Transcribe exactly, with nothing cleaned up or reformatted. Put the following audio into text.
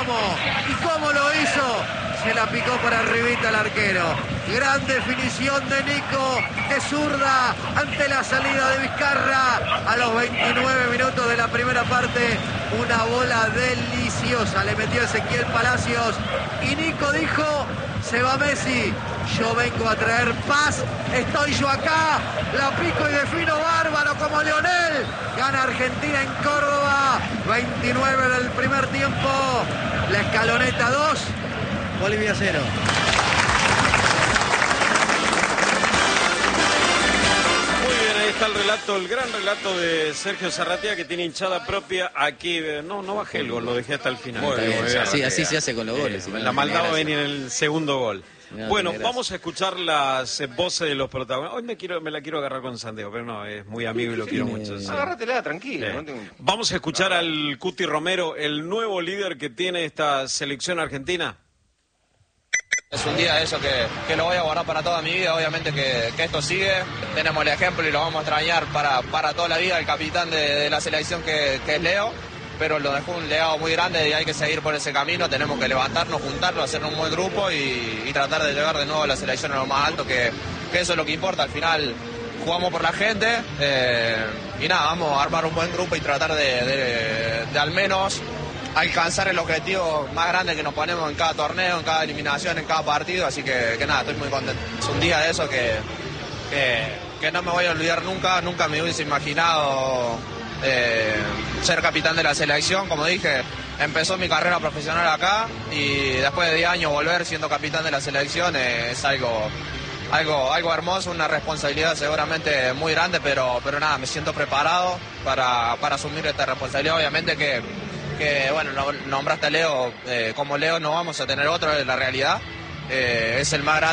cómo, y cómo lo hizo. Se la picó por arribita el arquero. Gran definición de Nico, de zurda, ante la salida de Vizcarra. A los veintinueve minutos de la primera parte, una bola deliciosa le metió Ezequiel Palacios. Y Nico dijo, se va Messi, yo vengo a traer paz, estoy yo acá, la pico y defino bárbaro como Lionel. Gana Argentina en Córdoba, veintinueve del primer tiempo. La Escaloneta dos, Bolivia cero. Ahí está el relato, el gran relato de Sergio Zarratea, que tiene hinchada propia aquí. No, no bajé el gol, lo dejé hasta el final. Muy bien, muy bien. así, así se hace con los goles. Eh, la maldad va a venir en el segundo gol. No, bueno, vamos a escuchar las eh, voces de los protagonistas. Hoy me quiero, me la quiero agarrar con Santiago, pero no, es muy amigo y lo quiero mucho. Sí. Agárratela, tranquilo. Eh. No tengo... Vamos a escuchar al Cuti Romero, el nuevo líder que tiene esta selección argentina. Es un día de eso que, que lo voy a guardar para toda mi vida, obviamente que, que esto sigue. Tenemos el ejemplo y lo vamos a extrañar para, para toda la vida, el capitán de, de la selección que, que es Leo, pero lo dejó un legado muy grande y hay que seguir por ese camino. Tenemos que levantarnos, juntarnos, hacer un buen grupo y, y tratar de llegar de nuevo a la selección a lo más alto, que, que eso es lo que importa. Al final jugamos por la gente eh, y nada, vamos a armar un buen grupo y tratar de, de, de al menos alcanzar el objetivo más grande que nos ponemos en cada torneo, en cada eliminación, en cada partido, así que, que nada, estoy muy contento. Es un día de eso que, que, que no me voy a olvidar nunca, nunca me hubiese imaginado eh, ser capitán de la selección. Como dije, empezó mi carrera profesional acá y después de diez años volver siendo capitán de la selección eh, es algo, algo, algo hermoso, una responsabilidad seguramente muy grande, pero, pero nada, me siento preparado para, para asumir esta responsabilidad. Obviamente que que bueno, nombraste a Leo, eh, como Leo no vamos a tener otro, en la realidad, eh, es el más grande.